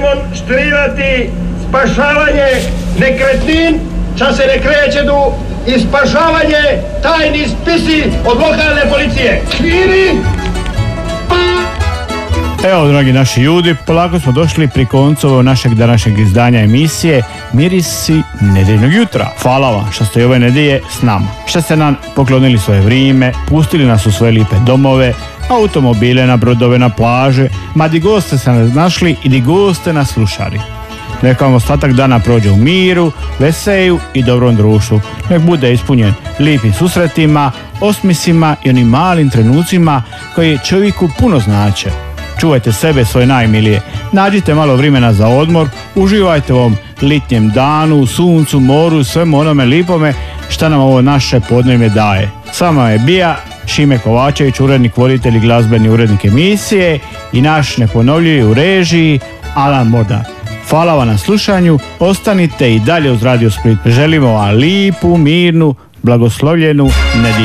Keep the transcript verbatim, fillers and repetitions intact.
demonstrirati spašavanje nekretnin, ča se ne krećedu i spašavanje tajni spisi od lokalne policije. Kviri! Evo, dragi naši ljudi, polako smo došli pri koncu našeg današnjeg izdanja emisije Mirisi nedeljnog jutra. Hvala vam što ste i ove nedelje s nama, što ste nam poklonili svoje vrijeme, pustili nas u svoje lipe domove, automobile, na brodove, na plaže, ma di god ste se nas našli i di god ste nas slušali. Neka vam ostatak dana prođe u miru, veselju i dobrom društvu. Nek bude ispunjen lijepim susretima, osmisima i onim malim trenucima koji čovjeku puno znače. Čuvajte sebe, svoje najmilije. Nađite malo vremena za odmor, uživajte u ovom litnjem danu, suncu, moru, svemu onome lipome šta nam ovo naše podnevlje daje. Sama je bija Šime Kovačević, urednik, voditelj i glazbeni urednik emisije, i naš neponovljivi u režiji Alan Mordan. Hvala vam na slušanju, ostanite i dalje uz Radio Split. Želimo vam lipu, mirnu, blagoslovljenu nedjelju.